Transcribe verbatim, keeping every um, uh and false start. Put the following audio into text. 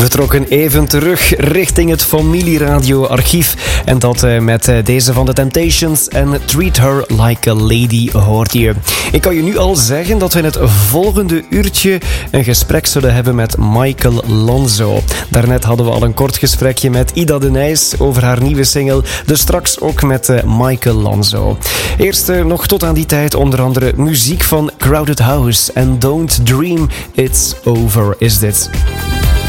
We trokken even terug richting het familieradioarchief. En dat uh, met uh, deze van The Temptations en Treat Her Like a Lady hoort je. Ik kan je nu al zeggen dat we in het volgende uurtje een gesprek zullen hebben met Michael Lanzo. Daarnet hadden we al een kort gesprekje met Ida de Nijs over haar nieuwe single. Dus straks ook met uh, Michael Lanzo. Eerst uh, nog tot aan die tijd onder andere muziek van Crowded House en Don't Dream It's Over is dit.